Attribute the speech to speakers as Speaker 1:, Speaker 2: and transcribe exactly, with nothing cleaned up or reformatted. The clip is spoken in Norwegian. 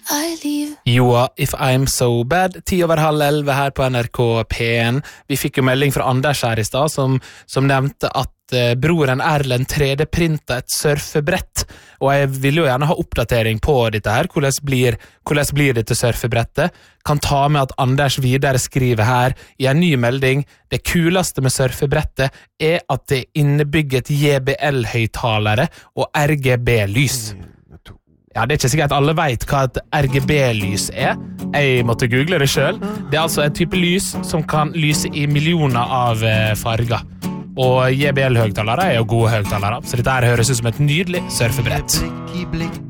Speaker 1: I leave.
Speaker 2: Joa, If I'm So Bad, ti over halv elve her på N R K P en. Vi fikk jo melding fra Anders her i stad, som, som nevnte at eh, broren Erlend tre D-printet et surfebrett, og jeg vil jo gjerne ha oppdatering på dette her. Hvordan blir, hvordan blir dette surfebrettet? Kan ta med at Anders videre skriver her i en ny melding: det kuleste med surfebrettet er at det er innebygget J B L-høyttalere og R G B-lys. Ja, det er ikke sikkert at alle vet hva et R G B-lys er. Jeg måtte google det selv. Det er altså en type lys som kan lyse i millioner av farger. Og J B L-høyttalere er jo gode høyttalere, så dette her høres ut som et nydelig surfebrett.